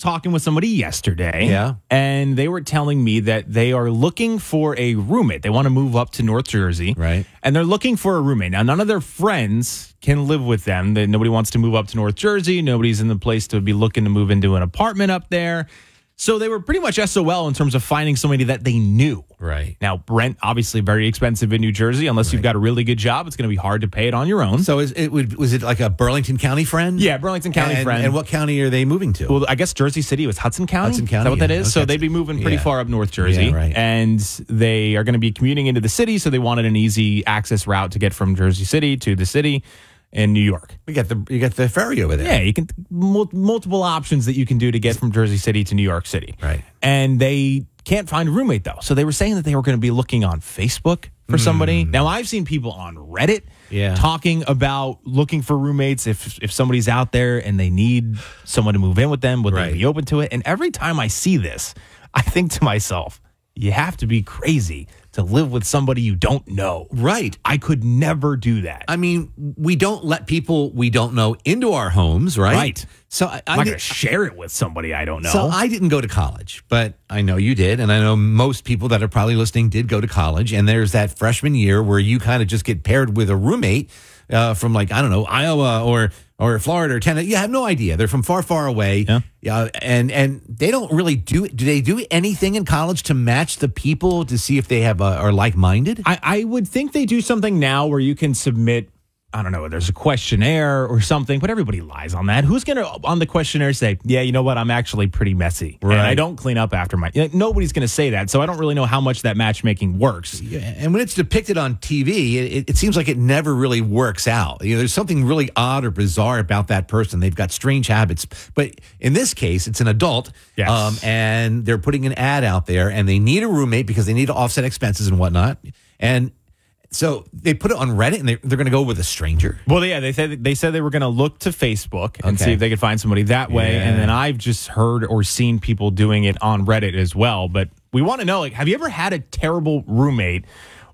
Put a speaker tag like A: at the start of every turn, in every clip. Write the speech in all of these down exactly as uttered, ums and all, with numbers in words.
A: talking with somebody yesterday.
B: Yeah.
A: And they were telling me that they are looking for a roommate. They want to move up to North Jersey.
B: Right.
A: And they're looking for a roommate. Now, none of their friends can live with them. That nobody wants to move up to North Jersey. Nobody's in the place to be looking to move into an apartment up there. So they were pretty much S O L in terms of finding somebody that they knew.
B: Right.
A: Now, rent, obviously very expensive in New Jersey. Unless
B: right.
A: you've got a really good job, it's going to be hard to pay it on your own.
B: So is it would was it like a Burlington County friend?
A: Yeah, Burlington County
B: and,
A: friend.
B: And what county are they moving to?
A: Well, I guess Jersey City was Hudson County.
B: Hudson County,
A: Is that what that
B: yeah.
A: is?
B: Okay.
A: So they'd be moving pretty
B: Yeah.
A: far up North Jersey.
B: Yeah, right.
A: And they are going to be commuting into the city, so they wanted an easy access route to get from Jersey City to the city in New York.
B: We got the you got the ferry over there.
A: Yeah, you can mul- multiple options that you can do to get from Jersey City to New York City.
B: Right.
A: And they can't find a roommate though. So they were saying that they were going to be looking on Facebook for somebody. Now I've seen people on Reddit
B: Yeah.
A: talking about looking for roommates if if somebody's out there and they need someone to move in with them, would
B: Right.
A: they be open to it? And every time I see this, I think to myself, you have to be crazy to live with somebody you don't know.
B: Right.
A: I could never do that.
B: I mean, we don't let people we don't know into our homes, right?
A: Right.
B: So I,
A: I'm
B: I
A: not
B: did-
A: going to share it with somebody I don't know.
B: So I didn't go to college, but I know you did. And I know most people that are probably listening did go to college. And there's that freshman year where you kind of just get paired with a roommate uh, from like, I don't know, Iowa or or Florida or Tennessee. You have no idea. They're from far, far away.
A: Yeah.
B: Uh, and, and they don't really do, do they do anything in college to match the people to see if they have uh, are like-minded?
A: I, I would think they do something now where you can submit, I don't know, there's a questionnaire or something, but everybody lies on that. Who's going to, on the questionnaire, say, yeah, you know what, I'm actually pretty messy.
B: Right.
A: And I don't clean up after my, you know, nobody's going to say that. So I don't really know how much that matchmaking works.
B: Yeah, and when it's depicted on T V, it, it seems like it never really works out. You know, there's something really odd or bizarre about that person. They've got strange habits. But in this case, it's an adult,
A: Yes.
B: um, and they're putting an ad out there, and they need a roommate because they need to offset expenses and whatnot. And so they put it on Reddit, and they, they're going to go with a stranger.
A: Well, yeah, they said they said they were going to look to Facebook and
B: Okay.
A: see if they could find somebody that way.
B: Yeah.
A: And then I've just heard or seen people doing it on Reddit as well. But we want to know, like, have you ever had a terrible roommate,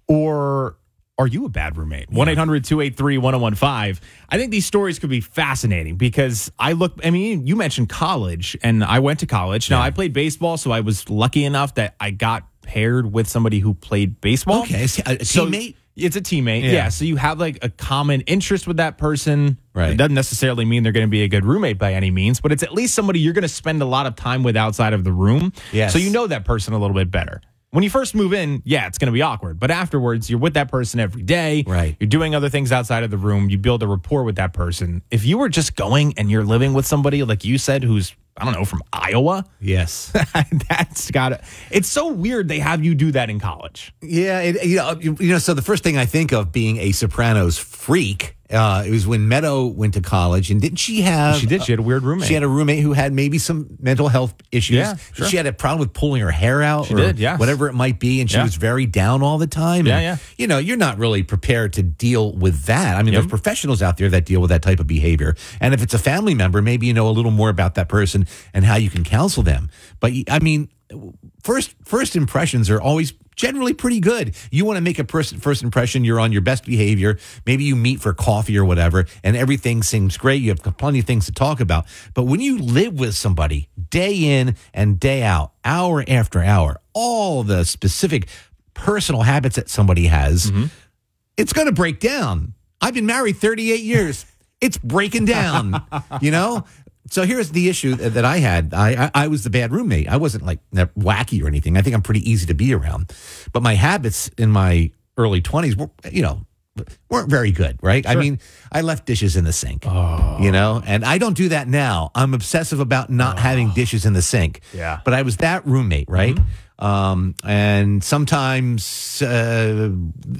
A: or are you a bad roommate? one eight hundred two eight three one oh one five. I think these stories could be fascinating because I look, I mean, you mentioned college, and I went to college. Now, I played baseball, so I was lucky enough that I got paired with somebody who played baseball.
B: Okay, a, a
A: So
B: teammate.
A: it's a teammate.
B: Yeah.
A: Yeah. So you have like a common interest with that person.
B: Right.
A: It doesn't necessarily mean they're going to be a good roommate by any means, but it's at least somebody you're going to spend a lot of time with outside of the room.
B: Yes.
A: So you know that person a little bit better. When you first move in, yeah, it's going to be awkward. But afterwards, you're with that person every day.
B: Right.
A: You're doing other things outside of the room. You build a rapport with that person. If you were just going and you're living with somebody, like you said, who's, I don't know, from Iowa,
B: Yes.
A: that's got to, it's so weird they have you do that in college.
B: Yeah, it, you know, you, you know. So the first thing I think of being a Sopranos freak, uh, it was when Meadow went to college, and didn't she have?
A: She did. She had a weird roommate.
B: She had a roommate who had maybe some mental health issues.
A: Yeah, sure.
B: She had a problem with pulling her hair out,
A: She
B: or
A: did, yes.
B: whatever it might be, and she
A: Yeah.
B: was very down all the time.
A: Yeah,
B: And,
A: yeah.
B: You know, you're not really prepared to deal with that. I mean,
A: Yep.
B: there's professionals out there that deal with that type of behavior, and if it's a family member, maybe you know a little more about that person and how you can counsel them. But I mean, first first impressions are always generally pretty good. You want to make a pers- first impression, you're on your best behavior. Maybe you meet for coffee or whatever, and everything seems great. You have plenty of things to talk about. But when you live with somebody day in and day out, hour after hour, all the specific personal habits that somebody has, it's going to break down. I've been married thirty-eight years. It's breaking down, you know? So here's the issue that I had. I, I I was the bad roommate. I wasn't like wacky or anything. I think I'm pretty easy to be around. But my habits in my early twenties were, you know, weren't very good, right? I mean, I left dishes in the sink, you know, and I don't do that now. I'm obsessive about not having dishes in the sink.
A: Yeah.
B: But I was that roommate, right? Um, and sometimes uh,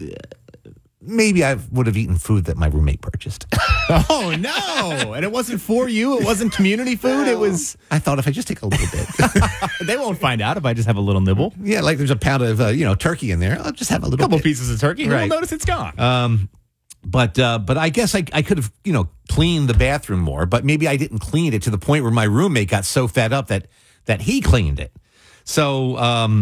B: maybe I would have eaten food that my roommate purchased.
A: Oh, no. And it wasn't for you. It wasn't community food. It was.
B: I thought if I just take a little bit.
A: They won't find out if I just have a little nibble.
B: Yeah, like there's a pound of, uh, you know, turkey in there. I'll just have a
A: A
B: little
A: couple
B: bit.
A: pieces of turkey.
B: Right.
A: You'll notice it's gone.
B: Um, but uh, but I guess I, I could have, you know, cleaned the bathroom more, but maybe I didn't clean it to the point where my roommate got so fed up that that he cleaned it. So um,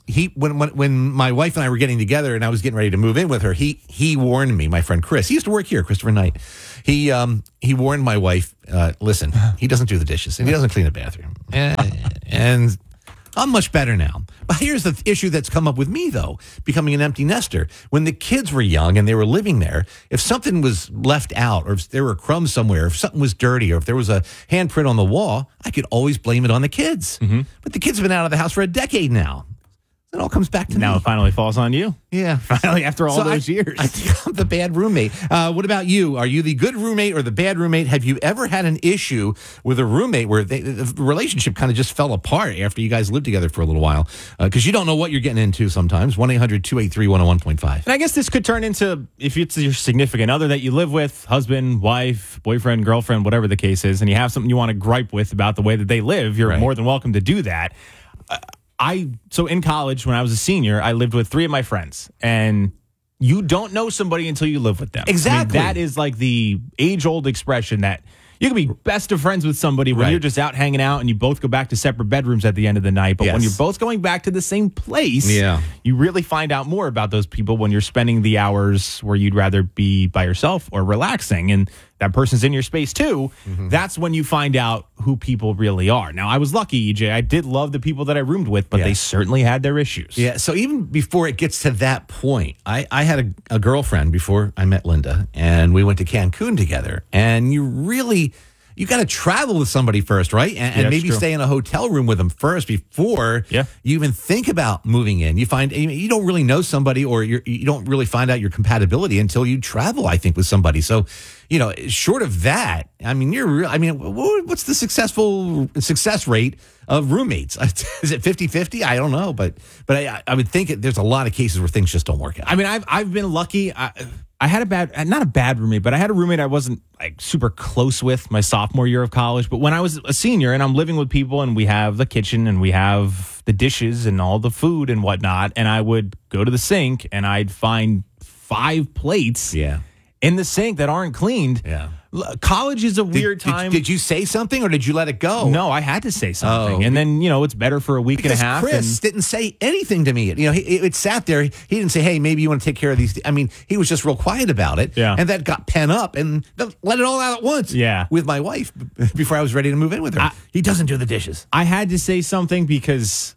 B: he when, when when my wife and I were getting together and I was getting ready to move in with her, he he warned me, my friend Chris. He used to work here, Christopher Knight. He um he warned my wife, uh, listen, he doesn't do the dishes and he doesn't clean the bathroom. And, and I'm much better now. But here's the issue that's come up with me, though, becoming an empty nester. When the kids were young and they were living there, if something was left out or if there were crumbs somewhere, if something was dirty or if there was a handprint on the wall, I could always blame it on the kids. Mm-hmm. But the kids have been out of the house for a decade now. It all comes back to
A: now
B: me.
A: It finally falls on you.
B: Yeah.
A: Finally, after all
B: So
A: those
B: I,
A: years.
B: I think I'm the bad roommate. Uh, what about you? Are you the good roommate or the bad roommate? Have you ever had an issue with a roommate where they, the relationship kind of just fell apart after you guys lived together for a little while? Because uh, you don't know what you're getting into sometimes. one eight hundred two eight three one oh one point five.
A: And I guess this could turn into, if it's your significant other that you live with, husband, wife, boyfriend, girlfriend, whatever the case is, and you have something you want to gripe with about the way that they live, you're
B: Right.
A: more than welcome to do that. Uh, I so in college when I was a senior, I lived with three of my friends, and you don't know somebody until you live with them.
B: Exactly.
A: I mean, that is like the age-old expression that you can be best of friends with somebody when
B: Right.
A: you're just out hanging out and you both go back to separate bedrooms at the end of the night. But when
B: Yes.
A: you're both going back to the same place,
B: Yeah.
A: you really find out more about those people when you're spending the hours where you'd rather be by yourself or relaxing. And that person's in your space too. Mm-hmm. That's when you find out who people really are. Now, I was lucky, E J. I did love the people that I roomed with, but
B: Yeah.
A: they certainly had their issues.
B: Yeah, so even before it gets to that point, I, I had a, a girlfriend before I met Linda, and we went to Cancun together. And you really, you got to travel with somebody first, right? And,
A: Yeah,
B: and
A: that's
B: maybe
A: true.
B: stay in a hotel room with them first before
A: Yeah.
B: you even think about moving in. You find you don't really know somebody, or you're, you don't really find out your compatibility until you travel, I think, with somebody. So, you know, short of that, I mean, you're real. I mean, wh- what's the successful success rate of roommates? Is it fifty-fifty? I don't know, but but I, I would think it, there's a lot of cases where things just don't work out.
A: I mean, I've I've been lucky. I, I had a bad, not a bad roommate, but I had a roommate I wasn't like super close with my sophomore year of college. But when I was a senior and I'm living with people and we have the kitchen and we have the dishes and all the food and whatnot, and I would go to the sink and I'd find five plates
B: Yeah.
A: in the sink that aren't cleaned.
B: Yeah.
A: L- College is a
B: Did-
A: weird
B: did,
A: time.
B: Did, you say something or did you let it go?
A: No, I had to say something.
B: Oh.
A: And then, you know, it's better for a week
B: Because
A: and a half.
B: Chris
A: and,
B: didn't say anything to me. You know, he, it sat there. He didn't say, "Hey, maybe you want to take care of these." I mean, he was just real quiet about it.
A: Yeah.
B: And that got pent up and th- let it all out at once.
A: Yeah.
B: With my wife b- before I was ready to move in with her.
A: I-
B: he doesn't do the dishes.
A: I had to say something because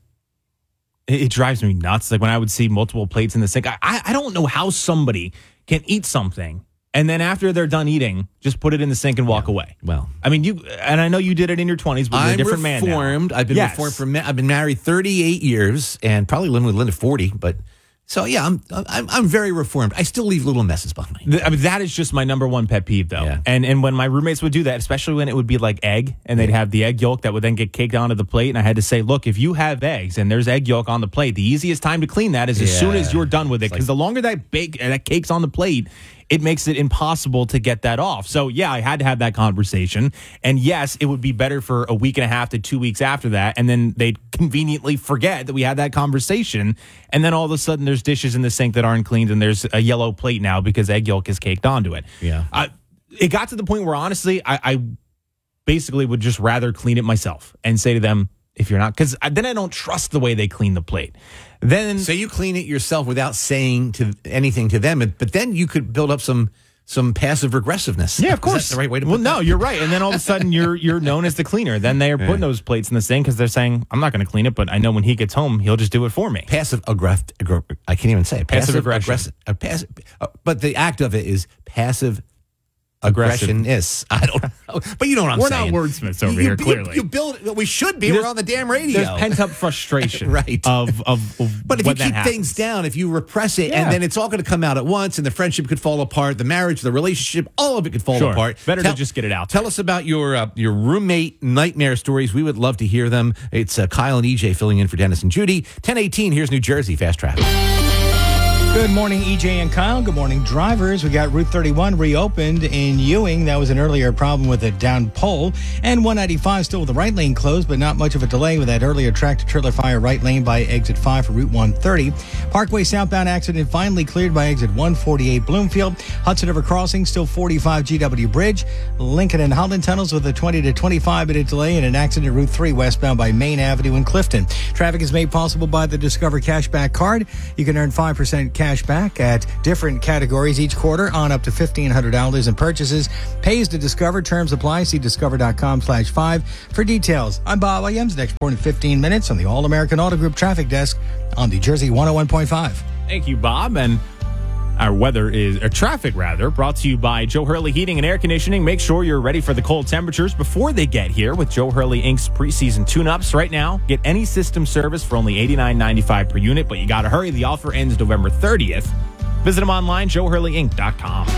A: it, it drives me nuts. Like when I would see multiple plates in the sink, I, I, I don't know how somebody can eat something and then after they're done eating, just put it in the sink and walk away.
B: Well,
A: I mean, you and I know you did it in your twenties, but you're
B: I'm
A: a different
B: reformed.
A: man now.
B: I've been
A: Yes.
B: reformed for. Ma- I've been married thirty-eight years and probably living with Linda forty. But so yeah, I'm I'm I'm very reformed. I still leave little messes behind.
A: Th- I mean, that is just my number one pet peeve, though.
B: Yeah.
A: And and when my roommates would do that, especially when it would be like egg, and they'd have the egg yolk that would then get caked onto the plate, and I had to say, look, if you have eggs and there's egg yolk on the plate, the easiest time to clean that is as soon as
B: Yeah.
A: you're done with it, because the longer that bake uh, that cake's on the plate, it makes it impossible to get that off. So yeah, I had to have that conversation, and yes, it would be better for a week and a half to two weeks after that, and then they'd conveniently forget that we had that conversation, and then all of a sudden there's dishes in the sink that aren't cleaned, and there's a yellow plate now because egg yolk is caked onto it.
B: Yeah.
A: Uh, it got to the point where honestly, I, I basically would just rather clean it myself and say to them, if you're not, because then I don't trust the way they clean the plate. Then
B: So you clean it yourself without saying to anything to them, but then you could build up some some passive aggressiveness.
A: yeah, of
B: Is
A: course,
B: that the right way to put
A: well,
B: that?
A: no, you're right. And then all of a sudden, you're you're known as the cleaner. Then they are putting those plates in the sink because they're saying, "I'm not going to clean it, but I know when he gets home, he'll just do it for me."
B: Passive aggressive. I can't even say it.
A: Passive aggression.
B: aggressive. Uh, passive, uh, but the act of it is passive
A: Aggressive.
B: aggressionness. I don't know, but you know what I'm
A: We're
B: saying.
A: not wordsmiths over
B: You-
A: here,
B: you-
A: clearly.
B: you build. Well, we should be.
A: There's-
B: We're on the damn radio.
A: There's pent up frustration,
B: Right.
A: Of of, of
B: But if
A: when
B: you
A: that
B: keep
A: happens.
B: things down, if you repress it,
A: Yeah.
B: and then it's all going to come out at once, and the friendship could fall apart, the marriage, the relationship, all of it could fall
A: Sure.
B: apart.
A: Better to just get it out
B: Tell
A: there.
B: us about your uh, your roommate nightmare stories. We would love to hear them. It's uh, Kyle and E J filling in for Dennis and Judy. ten eighteen. Here's New Jersey Fast Traffic.
C: Good morning, E J and Kyle. Good morning, drivers. We got Route thirty-one reopened in Ewing. That was an earlier problem with a down pole. And one ninety-five still with the right lane closed, but not much of a delay with that earlier tractor-trailer fire right lane by exit five for Route one thirty. Parkway southbound accident finally cleared by exit one forty-eight Bloomfield. Hudson River Crossing still forty-five G W Bridge. Lincoln and Holland tunnels with a twenty to twenty-five minute delay and an accident Route three westbound by Main Avenue in Clifton. Traffic is made possible by the Discover Cashback Card. You can earn five percent cash back at different categories each quarter on up to fifteen hundred dollars in purchases. Pays to Discover. Terms apply. See discover.com slash five for details. I'm Bob Williams. Next report in fifteen minutes on the All-American Auto Group Traffic Desk on New Jersey one oh one point five.
A: Thank you, Bob. And our weather is, or traffic rather, brought to you by Joe Hurley Heating and Air Conditioning. Make sure you're ready for the cold temperatures before they get here with Joe Hurley Incorporated's preseason tune-ups. Right now, get any system service for only eighty-nine ninety-five per unit, but you got to hurry. The offer ends November thirtieth. Visit them online, joe hurley inc dot com.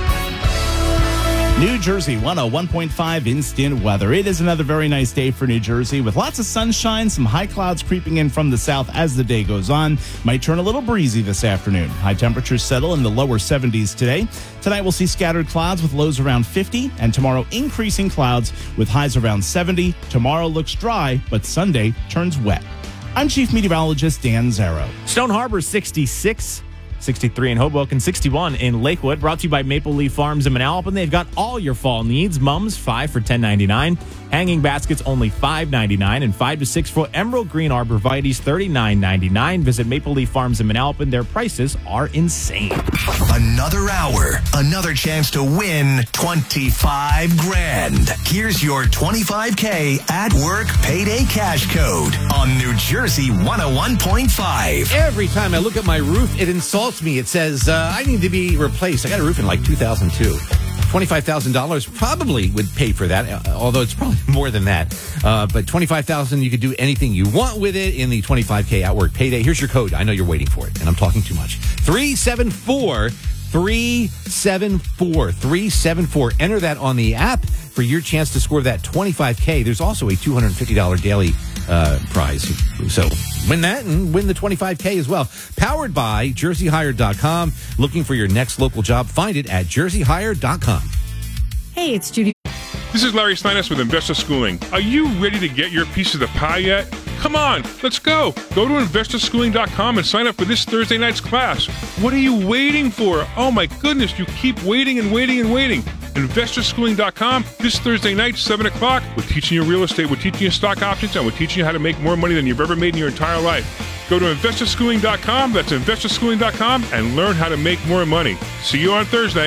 D: New Jersey one oh one point five instant weather. It is another very nice day for New Jersey with lots of sunshine, some high clouds creeping in from the south as the day goes on. Might turn a little breezy this afternoon. High temperatures settle in the lower seventies today. Tonight we'll see scattered clouds with lows around fifty, and tomorrow increasing clouds with highs around seventy. Tomorrow looks dry, but Sunday turns wet. I'm Chief Meteorologist Dan Zarrow.
A: Stone Harbor sixty-six. sixty-three in Hoboken, sixty-one in Lakewood. Brought to you by Maple Leaf Farms in Manalapan. They've got all your fall needs. Mums, five for ten ninety-nine. Hanging baskets, only five ninety-nine. And five to six foot emerald green arborvitaes, thirty-nine ninety-nine. Visit Maple Leaf Farms in Manalapan. Their prices are insane.
E: Another hour, another chance to win twenty-five grand. Here's your twenty-five K at work payday cash code on New Jersey one oh one point five.
B: Every time I look at my roof, it insults me. It says, uh, I need to be replaced. I got a roof in like two thousand two. twenty-five thousand dollars probably would pay for that, uh, although it's probably more than that. Uh, but twenty-five thousand dollars, you could do anything you want with it in the twenty-five K at work payday. Here's your code. I know you're waiting for it, and I'm talking too much. three seven four, three seven four, three seven four. Enter that on the app for your chance to score that twenty-five K. There's also a two hundred fifty dollars daily uh, prize. So win that and win the twenty-five K as well. Powered by jersey hire dot com. Looking for your next local job? Find it at jersey hire dot com.
F: Hey, it's Judy.
G: This is Larry Steiness with Investor Schooling. Are you ready to get your piece of the pie yet? Come on, let's go. Go to investor schooling dot com and sign up for this Thursday night's class. What are you waiting for? Oh my goodness, you keep waiting and waiting and waiting. investor schooling dot com, this Thursday night, seven o'clock. We're teaching you real estate, we're teaching you stock options, and we're teaching you how to make more money than you've ever made in your entire life. Go to investor schooling dot com, that's investor schooling dot com, and learn how to make more money. See you on Thursday.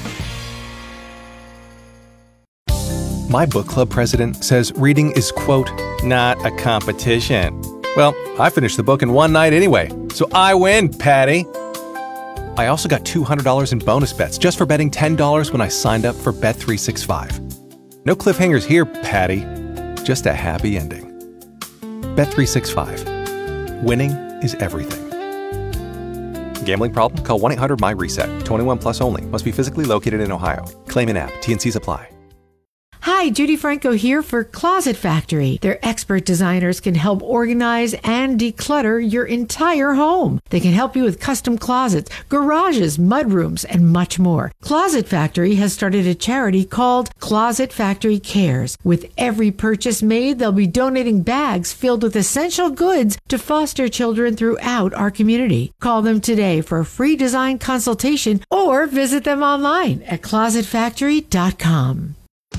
H: My book club president says reading is, quote, not a competition. Well, I finished the book in one night anyway, so I win, Patty. I also got two hundred dollars in bonus bets just for betting ten dollars when I signed up for Bet three sixty-five. No cliffhangers here, Patty. Just a happy ending. Bet three sixty-five. Winning is everything. Gambling problem? Call one eight hundred my reset. twenty-one plus only. Must be physically located in Ohio. Claim in app. T N Cs apply.
F: Hi, Judy Franco here for Closet Factory. Their expert designers can help organize and declutter your entire home. They can help you with custom closets, garages, mudrooms, and much more. Closet Factory has started a charity called Closet Factory Cares. With every purchase made, they'll be donating bags filled with essential goods to foster children throughout our community. Call them today for a free design consultation or visit them online at closet factory dot com.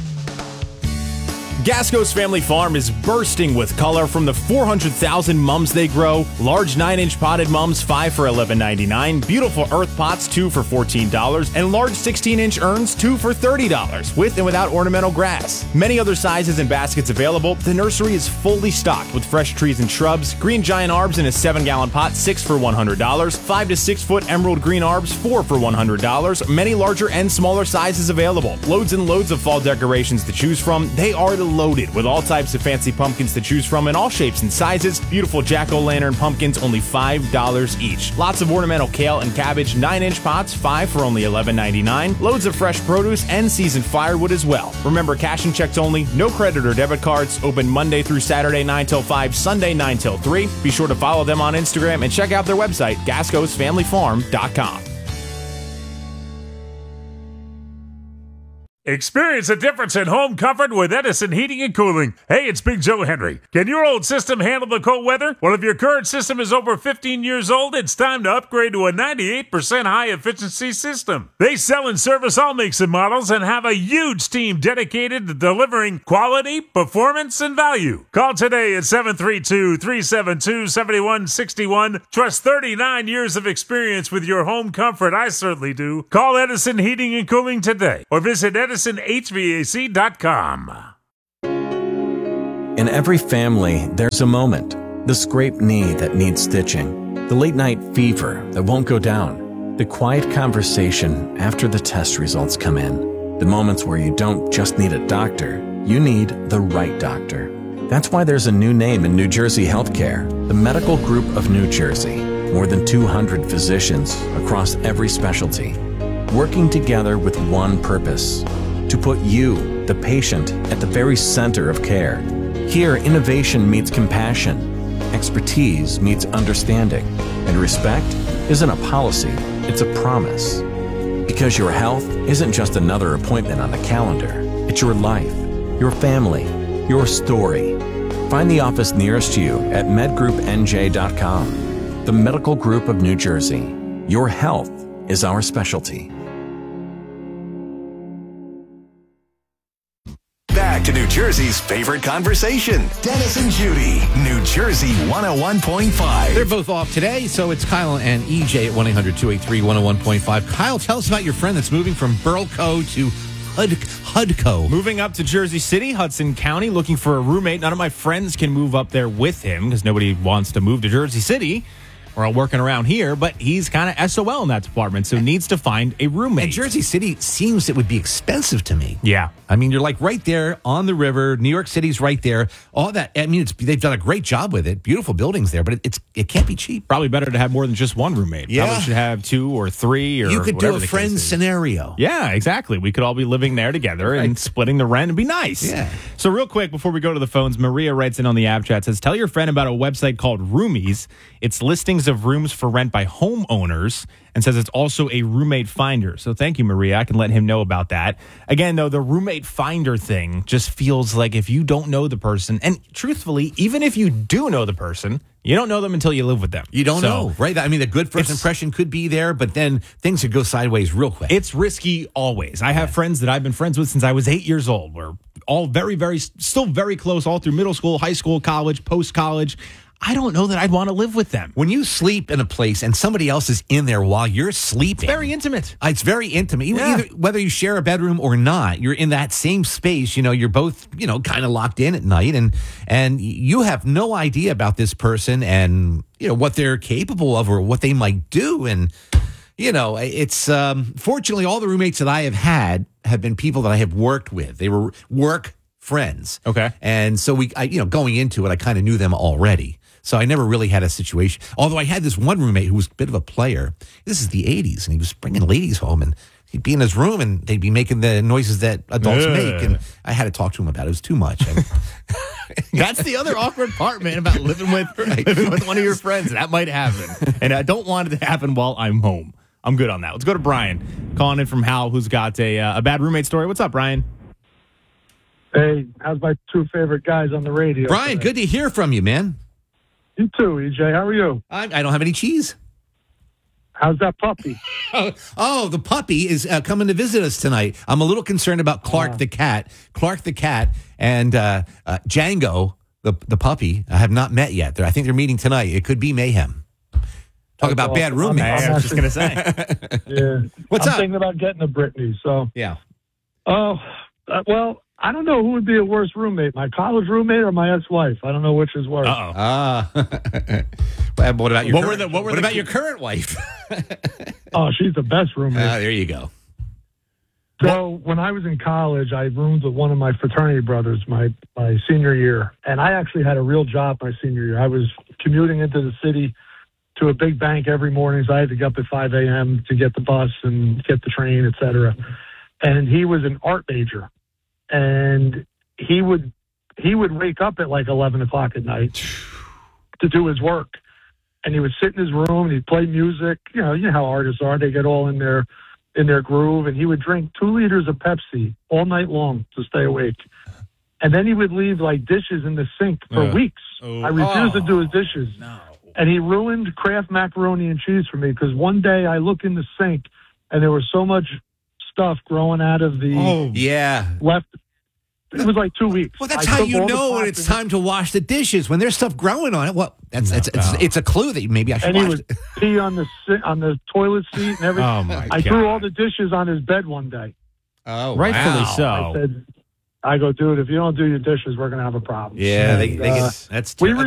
A: Gasco's Family Farm is bursting with color from the four hundred thousand mums they grow. Large nine inch potted mums, five for eleven ninety-nine. Beautiful earth pots, two for fourteen dollars. And large sixteen inch urns, two for thirty dollars. With and without ornamental grass. Many other sizes and baskets available. The nursery is fully stocked with fresh trees and shrubs. Green giant arbs in a seven gallon pot, six for one hundred dollars. five to six foot emerald green arbs, four for one hundred dollars. Many larger and smaller sizes available. Loads and loads of fall decorations to choose from. They are the loaded with all types of fancy pumpkins to choose from in all shapes and sizes. Beautiful jack-o'-lantern pumpkins, only five dollars each. Lots of ornamental kale and cabbage, nine inch pots, five for only eleven ninety-nine. Loads of fresh produce and seasoned firewood as well. Remember, cash and checks only, no credit or debit cards. Open Monday through Saturday, nine till five, Sunday, nine till three. Be sure to follow them on Instagram and check out their website, gascos family farm dot com.
I: Experience a difference in home comfort with Edison Heating and Cooling. Hey, it's Big Joe Henry. Can your old system handle the cold weather? Well, if your current system is over fifteen years old, it's time to upgrade to a ninety-eight percent high-efficiency system. They sell and service all makes and models and have a huge team dedicated to delivering quality, performance, and value. Call today at seven three two, three seven two, seven one six one. Trust thirty-nine years of experience with your home comfort. I certainly do. Call Edison Heating and Cooling today or visit Edison H V A C dot com.
J: In every family, there's a moment. The scraped knee that needs stitching. The late night fever that won't go down. The quiet conversation after the test results come in. The moments where you don't just need a doctor, you need the right doctor. That's why there's a new name in New Jersey healthcare, the Medical Group of New Jersey. More than two hundred physicians across every specialty, working together with one purpose: to put you, the patient, at the very center of care. Here, innovation meets compassion, expertise meets understanding, and respect isn't a policy, it's a promise. Because your health isn't just another appointment on the calendar, it's your life, your family, your story. Find the office nearest you at med group n j dot com. The Medical Group of New Jersey. Your health is our specialty.
E: Back to New Jersey's favorite conversation. Dennis and Judy, New Jersey one oh one point five.
B: They're both off today, so it's Kyle and E J at one eight hundred two eight three one oh one point five. Kyle, tell us about your friend that's moving from Burlco to Hud- Hudco.
A: Moving up to Jersey City, Hudson County, looking for a roommate. None of my friends can move up there with him because nobody wants to move to Jersey City. We're all working around here, but he's kind of S O L in that department, so needs to find a roommate.
B: And Jersey City seems it would be expensive to me.
A: Yeah.
B: I mean, you're like right there on the river. New York City's right there. All that. I mean, it's, they've done a great job with it. Beautiful buildings there, but it, it's it can't be cheap.
A: Probably better to have more than just one roommate.
B: Yeah.
A: Probably should have two or three or
B: You could do
A: whatever
B: a
A: the case
B: friend
A: is.
B: scenario.
A: Yeah, exactly. We could all be living there together and splitting the rent and be nice.
B: Yeah.
A: So real quick, before we go to the phones, Maria writes in on the app chat, says, tell your friend about a website called Roomies. It's listings of rooms for rent by homeowners, and says it's also a roommate finder. So thank you, Maria. I can let him know about that. Again, though, the roommate finder thing just feels like if you don't know the person, and truthfully, even if you do know the person, you don't know them until you live with them.
B: You don't
A: So,
B: know, right? I mean, the good first
A: It's-
B: impression could be there, but then things could go sideways real quick.
A: It's risky always. I have friends that I've been friends with since I was eight years old. We're all very, very, still very close all through middle school, high school, college, post-college. I don't know that I'd want to live with them.
B: When you sleep in a place and somebody else is in there while you're sleeping,
A: Very intimate.
B: Uh, It's very intimate. You-
A: Yeah.
B: Either, whether you share a bedroom or not, you're in that same space. You know, you're both, you know, kind of locked in at night, and and you have no idea about this person and you know what they're capable of or what they might do. And you know, it's um, fortunately all the roommates that I have had have been people that I have worked with. They were work friends.
A: Okay.
B: And so we, I, you know, going into it, I kind of knew them already. So I never really had a situation. Although I had this one roommate who was a bit of a player. This is the eighties, and he was bringing ladies home, and he'd be in his room, and they'd be making the noises that adults
A: Yeah.
B: make. And I had to talk to him about it. It was too much. I,
A: That's the other awkward part, man, about living with living with one of your friends. That might happen. And I don't want it to happen while I'm home. I'm good on that. Let's go to Brian, calling in from Hal, who's got a, uh, a bad roommate story. What's up, Brian?
K: Hey, how's my two favorite guys on the radio?
B: Brian,
K: today?
B: good to hear from you, man.
K: You too, E J. How are you?
B: I, I don't have any cheese.
K: How's that puppy?
B: Oh, oh, the puppy is uh, coming to visit us tonight. I'm a little concerned about Clark
K: Uh.
B: the cat. Clark the cat and uh, uh, Django, the the puppy, I have not met yet. They're, I think they're meeting tonight. It could be mayhem. Talk
K: That's
B: about bad
K: awesome.
B: roommates.
A: I was just going to say.
K: Yeah.
B: What's
K: I'm
B: up?
K: thinking about getting a Brittany. So,
B: Yeah.
K: oh, uh, well, I don't know who would be a worse roommate, my college roommate or my ex-wife. I don't know which is worse.
A: Uh-oh.
B: Ah. Well, what about your
A: What were
B: current,
A: the- what were
B: what
A: the-
B: about your current wife?
K: Oh, she's the best roommate.
B: Ah, there you go.
K: So when I was in college, I roomed with one of my fraternity brothers my, my senior year. And I actually had a real job my senior year. I was commuting into the city to a big bank every morning. So I had to get up at five a.m. to get the bus and get the train, et cetera. And he was an art major. And he would he would wake up at like eleven o'clock at night to do his work. And he would sit in his room and he'd play music. You know, you know how artists are. They get all in their in their groove, and he would drink two liters of Pepsi all night long to stay awake. And then he would leave like dishes in the sink for
A: Uh,
K: weeks.
A: oh.
K: I refused
A: Oh,
K: to do his dishes.
A: no.
K: And he ruined Kraft macaroni and cheese for me because one day I look in the sink and there was so much stuff growing out of the
B: Oh, yeah.
K: left. It was like two weeks.
B: Well, that's
K: I
B: how
K: took
B: you
K: all the
B: know when
K: pots
B: it's
K: and-
B: time to wash the dishes. When there's stuff growing on it, well, that's, that's it's, it's a clue that maybe I should
K: And he
B: wash
K: would
B: it.
K: pee on the si- on the toilet seat and everything.
A: Oh, my
K: I
A: God.
K: threw all the dishes on his bed one day.
B: Oh,
A: Rightfully
B: wow.
A: so.
K: I said, I go, dude, if you don't do your dishes, we're going to have a problem.
B: Yeah, they,
K: And,
B: they
K: uh,
B: get, that's
K: we
B: that's